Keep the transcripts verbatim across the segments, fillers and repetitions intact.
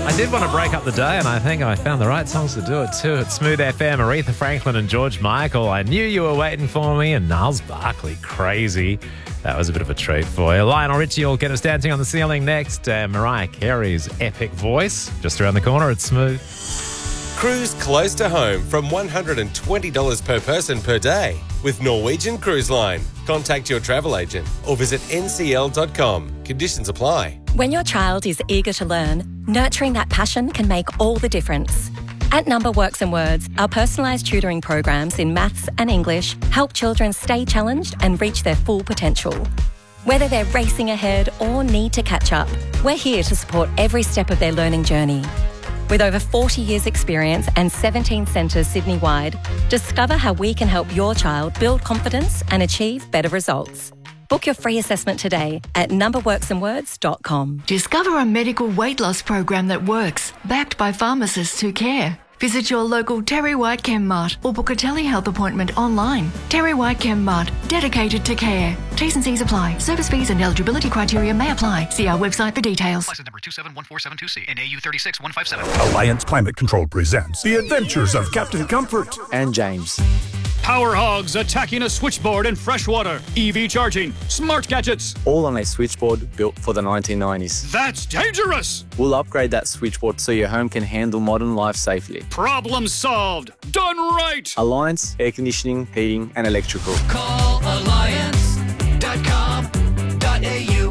I did want to break up the day, and I think I found the right songs to do it too. It's Smooth F M, Aretha Franklin and George Michael. I Knew You Were Waiting For Me, and Niles Barkley, Crazy. That was a bit of a treat for you. Lionel Richie will get us dancing on the ceiling next. Uh, Mariah Carey's epic voice just around the corner. It's Smooth. Cruise close to home from one hundred twenty dollars per person per day with Norwegian Cruise Line. Contact your travel agent or visit n c l dot com. Conditions apply. When your child is eager to learn, nurturing that passion can make all the difference. At Number Works and Words, our personalised tutoring programs in maths and English help children stay challenged and reach their full potential. Whether they're racing ahead or need to catch up, we're here to support every step of their learning journey. With over forty years experience and seventeen centres Sydney-wide, discover how we can help your child build confidence and achieve better results. Book your free assessment today at number works and words dot com. Discover a medical weight loss program that works, backed by pharmacists who care. Visit your local Terry White Chem Mart or book a telehealth appointment online. Terry White Chem Mart, dedicated to care. T's and C's apply. Service fees and eligibility criteria may apply. See our website for details. License number two seven one four seven two C and A U three six one five seven. Alliance Climate Control presents The Adventures of Captain Comfort and James. Power hogs attacking a switchboard in freshwater. E V charging. Smart gadgets. All on a switchboard built for the nineteen nineties. That's dangerous. We'll upgrade that switchboard so your home can handle modern life safely. Problem solved. Done right. Alliance Air Conditioning, Heating and Electrical. Call alliance dot com dot a u.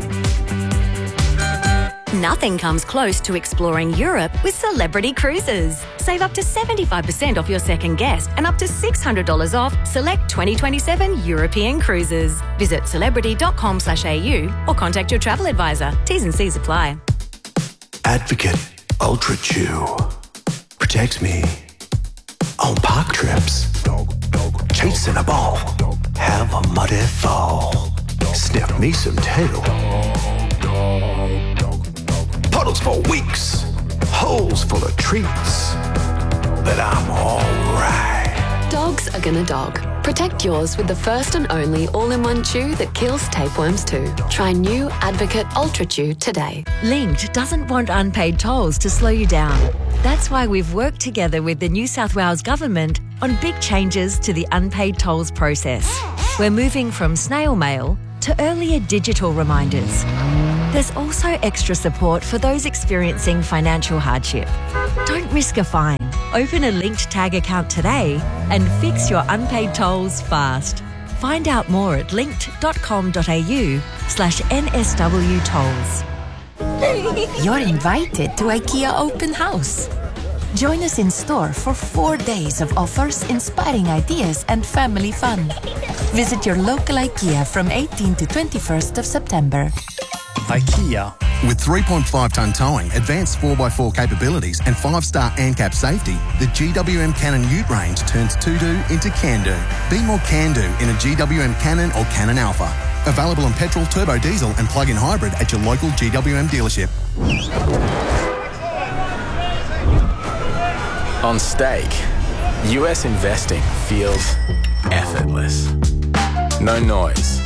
Nothing comes close to exploring Europe with Celebrity Cruises. Save up to seventy-five percent off your second guest and up to six hundred dollars off select twenty twenty-seven European cruises. Visit celebrity dot com slash a u or contact your travel advisor. T's and C's apply. Advocate Ultra Chew protects me on park trips, chasing a ball, have a muddy fall, sniff me some tail. Puddles for weeks, holes full of treats, but I'm alright. Dogs are gonna dog. Protect yours with the first and only all-in-one chew that kills tapeworms too. Try new Advocate Ultra Chew today. Linked doesn't want unpaid tolls to slow you down. That's why we've worked together with the New South Wales Government on big changes to the unpaid tolls process. We're moving from snail mail to earlier digital reminders. There's also extra support for those experiencing financial hardship. Don't risk a fine. Open a Linked Tag account today and fix your unpaid tolls fast. Find out more at linked dot com dot a u slash N S W tolls. You're invited to IKEA Open House. Join us in store for four days of offers, inspiring ideas and family fun. Visit your local IKEA from eighteenth to twenty-first of September. IKEA. With three point five tonne towing, advanced four by four capabilities and five star ANCAP safety, the G W M Cannon Ute range turns to-do into can-do. Be more can-do in a G W M Cannon or Cannon Alpha. Available in petrol, turbo diesel and plug-in hybrid at your local G W M dealership. On stake, U S investing feels effortless. No noise,